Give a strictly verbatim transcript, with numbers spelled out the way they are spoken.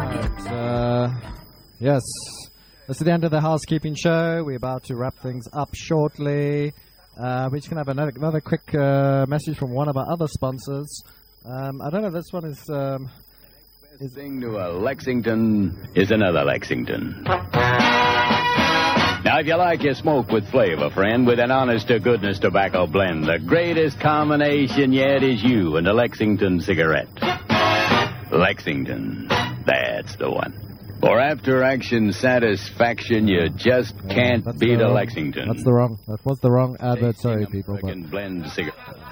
Right. Uh, yes. This is the end of the housekeeping show. We're about to wrap things up shortly. Uh, we're just going to have another, another quick uh, message from one of our other sponsors. Um, I don't know, this one is... Um, is thing to a Lexington is another Lexington. Now, if you like your smoke with flavor, friend, with an honest-to-goodness tobacco blend, the greatest combination yet is you and the Lexington cigarette. Lexington, that's the one. For after-action satisfaction, you just can't that's beat the, a Lexington. That's the wrong. That was the wrong advert. Sorry, people. But... blend cigarette.